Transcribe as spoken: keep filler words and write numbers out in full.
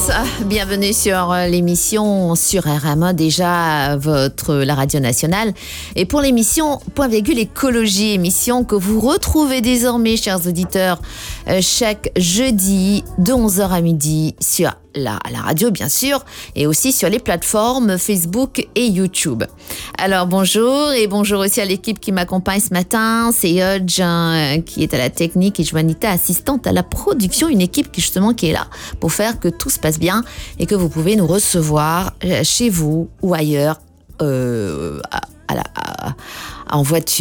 Bienvenue sur l'émission sur R M A, déjà votre la radio nationale. Et pour l'émission Point Virgule Écologie, émission que vous retrouvez désormais, chers auditeurs, chaque jeudi de onze heures à midi sur la, la radio, bien sûr, et aussi sur les plateformes Facebook et YouTube. Alors bonjour, et bonjour aussi à l'équipe qui m'accompagne ce matin. C'est Hodge hein, qui est à la technique et Joanita, assistante à la production, une équipe qui justement qui est là pour faire que tout se passe bien et que vous pouvez nous recevoir chez vous ou ailleurs euh, à, à la, à, en voiture.